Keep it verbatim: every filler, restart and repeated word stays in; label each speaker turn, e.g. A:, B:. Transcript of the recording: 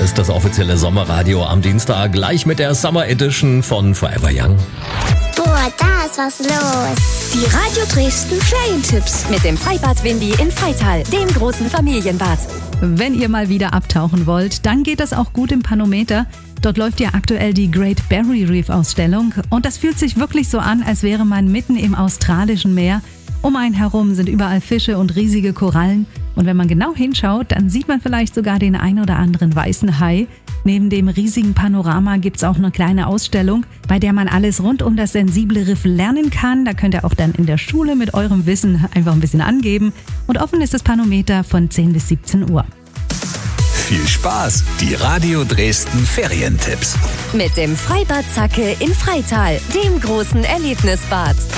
A: ist das offizielle Sommerradio am Dienstag, gleich mit der Summer Edition von Forever Young.
B: Boah, da ist was los.
C: Die Radio Dresden Ferientipps mit dem Freibad Windy in Freital, dem großen Familienbad.
D: Wenn ihr mal wieder abtauchen wollt, dann geht das auch gut im Panometer. Dort läuft ja aktuell die Great Barrier Reef Ausstellung und das fühlt sich wirklich so an, als wäre man mitten im australischen Meer. Um einen herum sind überall Fische und riesige Korallen. Und wenn man genau hinschaut, dann sieht man vielleicht sogar den ein oder anderen weißen Hai. Neben dem riesigen Panorama gibt es auch eine kleine Ausstellung, bei der man alles rund um das sensible Riff lernen kann. Da könnt ihr auch dann in der Schule mit eurem Wissen einfach ein bisschen angeben. Und offen ist das Panometer von zehn bis siebzehn Uhr.
E: Viel Spaß! Die Radio Dresden Ferientipps.
C: Mit dem Freibad Zacke in Freital, dem großen Erlebnisbad.